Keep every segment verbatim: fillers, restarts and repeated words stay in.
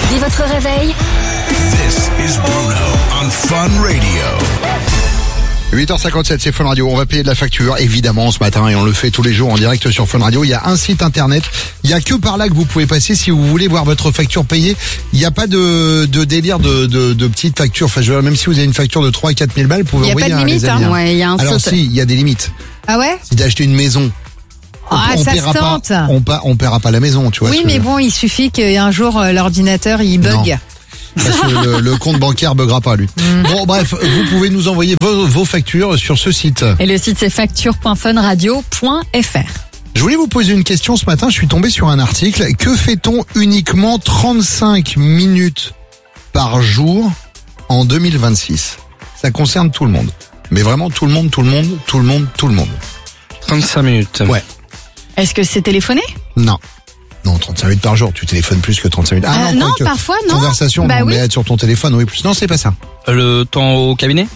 Dès votre réveil, This is Bruno on Fun Radio. huit heures cinquante-sept, c'est Fun Radio. On va payer de la facture, évidemment, ce matin, et on le fait tous les jours en direct sur Fun Radio. Il y a un site internet. Il y a que par là que vous pouvez passer si vous voulez voir votre facture payée. Il n'y a pas de, de délire de, de, de petites factures. Enfin, je veux dire, même si vous avez une facture de trois à quatre mille balles, vous pouvez envoyer un, les amis. Hein. Ouais, il y a un Alors saut. si, il y a des limites. Ah ouais? Si t'as acheté une maison, on, Ah, on ça paiera se pas, tente. on, pa- on paiera pas la maison, tu vois. Oui, ce que mais je veux bon, il suffit qu'un jour, euh, l'ordinateur, il bug. Non. Parce que le, le compte bancaire buggera pas, lui. Bon, bref, vous pouvez nous envoyer vos, vos factures sur ce site. Et le site c'est facture point fun radio point f r. Je voulais vous poser une question ce matin. Je suis tombé sur un article. Que fait-on uniquement trente-cinq minutes par jour en deux mille vingt-six? Ça concerne tout le monde. Mais vraiment tout le monde, tout le monde, tout le monde, tout le monde. trente-cinq minutes. Ouais. Est-ce que c'est téléphoné? Non. Non, trente-cinq minutes par jour. Tu téléphones plus que trente-cinq minutes. Euh, non, quoique, parfois, non. Conversation, Bah non, oui. mais être sur ton téléphone, oui, plus. Non, c'est pas ça. Le temps au cabinet?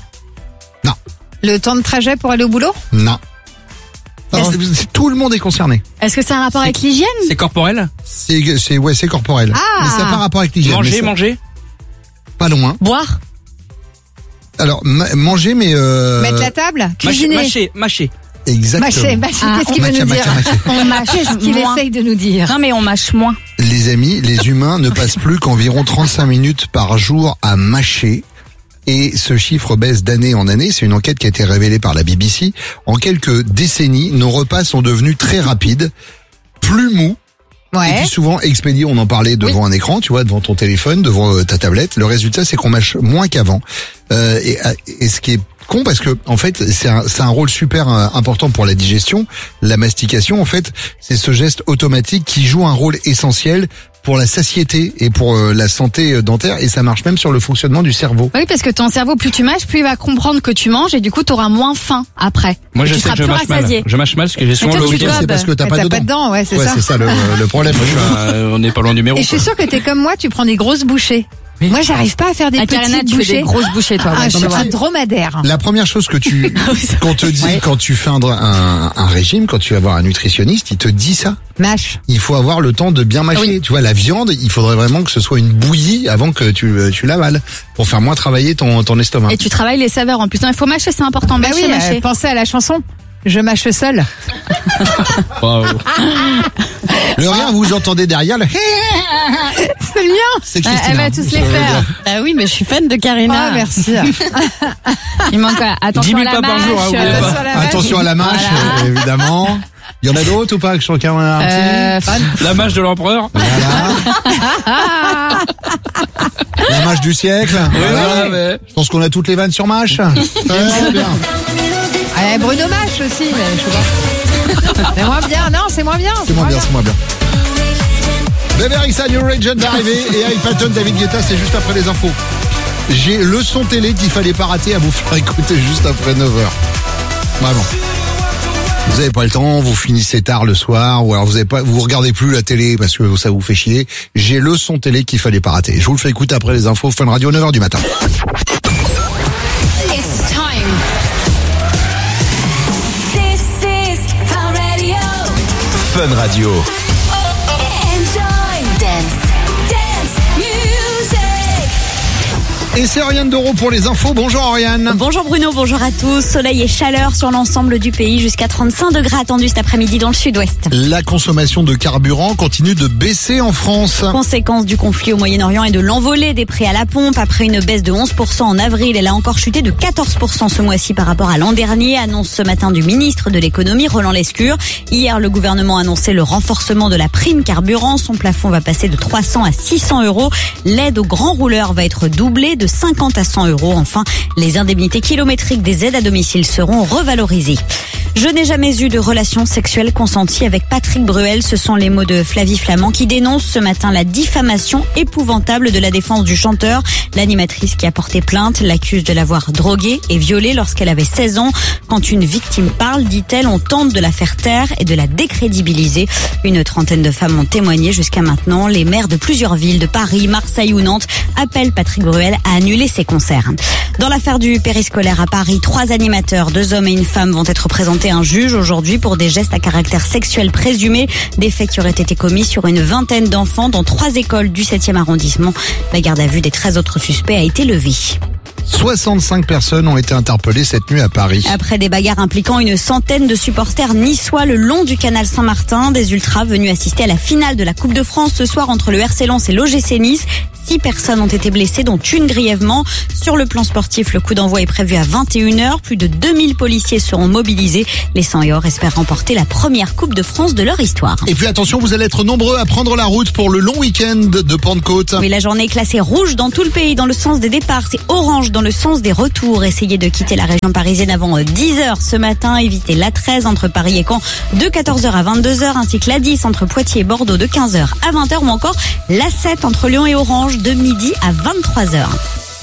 Le temps de trajet pour aller au boulot? Non. Non, c'est- c'est- tout le monde est concerné. Est-ce que c'est un rapport avec l'hygiène? C'est corporel? C'est, c'est, ouais, c'est corporel. Ah. Mais ça n'a pas rapport avec l'hygiène. mais Manger, ça- manger? Pas loin. Boire? Alors, ma- manger, mais euh, Mettre la table? Mâcher, Cuisiner? mâcher, mâcher. exactement. Mâcher, mâcher, Ah, qu'est-ce qu'il veut Mâcher, nous dire? mâcher, mâcher. On mâche Qu'est-ce qu'il moins. essaye de nous dire? Non mais on mâche moins. Les amis, les humains ne passent plus qu'environ trente-cinq minutes par jour à mâcher. Et ce chiffre baisse d'année en année. C'est une enquête qui a été révélée par la B B C. En quelques décennies, nos repas sont devenus très rapides, plus mous, et Ouais. puis souvent expédiés. On en parlait devant un écran, tu vois, devant ton téléphone, devant euh, ta tablette. Le résultat, c'est qu'on mâche moins qu'avant. Euh, et, et ce qui est con, parce que en fait, c'est un, c'est un rôle super euh, important pour la digestion, la mastication. En fait, c'est ce geste automatique qui joue un rôle essentiel pour la satiété et pour euh, la santé euh, dentaire, et ça marche même sur le fonctionnement du cerveau. Oui, parce que ton cerveau, plus tu mâches, plus il va comprendre que tu manges et du coup, t'auras moins faim après. Moi, Et je tu sais seras que je plus mâche mal. rassasié. Je mâche mal parce que j'ai souvent toi, le tu week-end. gobes. C'est parce que t'as pas, T'as de pas dents. de dents, ouais, c'est Ouais, ça. c'est ça le, le problème. Moi, je suis un- euh, on n'est pas loin du méro. Et je suis quoi. sûre que t'es comme moi, tu prends des grosses bouchées. Moi, j'arrive pas à faire des Ah, Karina, petites tu fais bouchées. des grosses bouchées, toi. Ah, ouais, je c'est suis vrai. un dromadaire. La première chose que tu, qu'on te dit quand tu fais un, un, un régime, quand tu vas voir un nutritionniste, il te dit ça. Mâche. Il faut avoir le temps de bien mâcher. Oui. Tu vois, la viande, il faudrait vraiment que ce soit une bouillie avant que tu, tu l'avales, pour faire moins travailler ton, ton estomac. Et tu travailles les saveurs en plus. Non, il faut mâcher, c'est important. Bah Mâcher, oui, mâcher. euh, pensez à la chanson. Je mâche seul. Bravo. Le rien, vous entendez derrière, le C'est le mien. c'est Ah, Christina. elle va tous les Ça veut faire. dire- Ah oui, mais je suis fan de Karina. Ah, merci. Il manque quoi? dix Attention à mille la pas par mâche. jour, hein, oubliez attention pas. à la mâche. Attention à la mâche, Voilà. euh, évidemment. Il y en a d'autres ou pas que chacun a un petit Euh, La mâche de l'empereur? Voilà. La mâche du siècle. Voilà. Ouais, ouais. Je pense qu'on a toutes les vannes sur mâche. Très bien. Ah, Bruno mâche aussi, mais je sais pas. C'est moins bien, non, c'est moins bien. C'est moins bien, c'est moins bien. Bébé Rexha, New Region d'arriver et Harry Patton, David Guetta, c'est juste après les infos. J'ai le son télé qu'il fallait pas rater à vous faire écouter juste après neuf heures. Vraiment. Vous avez pas le temps, vous finissez tard le soir, ou alors vous avez pas, vous regardez plus la télé parce que ça vous fait chier. J'ai le son télé qu'il fallait pas rater. Je vous le fais écouter après les infos. Fun Radio, neuf heures du matin. it's time. This is Fun Radio. Fun Radio. Enjoy. Dance. Dance. Music. Et c'est Oriane Doro pour les infos. Bonjour Oriane. Bonjour Bruno, bonjour à tous. Soleil et chaleur sur l'ensemble du pays jusqu'à trente-cinq degrés attendus cet après-midi dans le sud-ouest. La consommation de carburant continue de baisser en France. Conséquence du conflit au Moyen-Orient et de l'envolée des prix à la pompe. Après une baisse de onze pour cent en avril, elle a encore chuté de quatorze pour cent ce mois-ci par rapport à l'an dernier. Annonce ce matin du ministre de l'économie, Roland Lescure. Hier, le gouvernement a annoncé le renforcement de la prime carburant. Son plafond va passer de trois cents à six cents euros. L'aide aux grands rouleurs va être doublée de cinquante à cent euros. Enfin, les indemnités kilométriques des aides à domicile seront revalorisées. Je n'ai jamais eu de relation sexuelle consentie avec Patrick Bruel. Ce sont les mots de Flavie Flamand qui dénonce ce matin la diffamation épouvantable de la défense du chanteur. L'animatrice qui a porté plainte l'accuse de l'avoir drogué et violé lorsqu'elle avait seize ans. Quand une victime parle, dit-elle, on tente de la faire taire et de la décrédibiliser. Une trentaine de femmes ont témoigné jusqu'à maintenant. Les maires de plusieurs villes, de Paris, Marseille ou Nantes, appellent Patrick Bruel à annuler ses concerts. Dans l'affaire du périscolaire à Paris, trois animateurs, deux hommes et une femme, vont être présentés à un juge aujourd'hui pour des gestes à caractère sexuel présumé, des faits qui auraient été commis sur une vingtaine d'enfants dans trois écoles du septième arrondissement. La garde à vue des treize autres suspects a été levée. soixante-cinq personnes ont été interpellées cette nuit à Paris. Après des bagarres impliquant une centaine de supporters niçois le long du canal Saint-Martin, des ultras venus assister à la finale de la Coupe de France ce soir entre le R C Lens et l'O G C Nice. Six personnes ont été blessées, dont une grièvement. Sur le plan sportif, le coup d'envoi est prévu à vingt et une heures. Plus de deux mille policiers seront mobilisés. Les Sang et Or espèrent remporter la première Coupe de France de leur histoire. Et puis attention, vous allez être nombreux à prendre la route pour le long week-end de Pentecôte. Oui, la journée est classée rouge dans tout le pays dans le sens des départs. C'est orange dans le sens des retours. Essayez de quitter la région parisienne avant dix heures ce matin. Évitez l'A treize entre Paris et Caen de quatorze heures à vingt-deux heures, ainsi que l'A dix entre Poitiers et Bordeaux de quinze heures à vingt heures, ou encore l'A sept entre Lyon et Orange de midi à vingt-trois heures.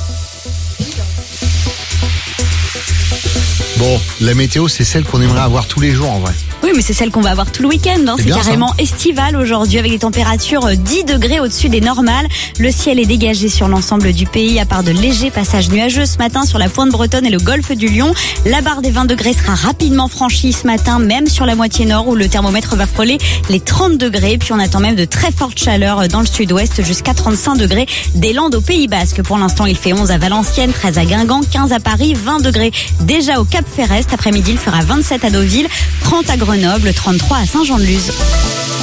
Bon, la météo, c'est celle qu'on aimerait avoir tous les jours en vrai. Oui, mais c'est celle qu'on va avoir tout le week-end. Hein. C'est C'est bien, carrément estival aujourd'hui, avec des températures dix degrés au-dessus des normales. Le ciel est dégagé sur l'ensemble du pays, à part de légers passages nuageux ce matin sur la pointe bretonne et le golfe du Lion. La barre des vingt degrés sera rapidement franchie ce matin, même sur la moitié nord où le thermomètre va frôler les trente degrés. Puis on attend même de très fortes chaleurs dans le sud-ouest, jusqu'à trente-cinq degrés des Landes au Pays Basque. Pour l'instant, il fait onze à Valenciennes, treize à Guingamp, quinze à Paris, vingt degrés déjà au Cap Ferret. Cet après-midi, il fera vingt-sept à Deauville, trente à Grenoble, trente-trois à Saint-Jean-de-Luz.